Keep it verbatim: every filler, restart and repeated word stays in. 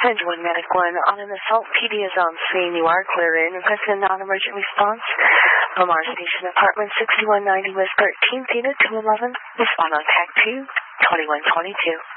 one Medic one, on an assault P D is on scene. You are clear in. Requesting non-emergent response from our station apartment sixty-one ninety West thirteenth Unit two eleven. Respond on T A C two, twenty-one twenty-two.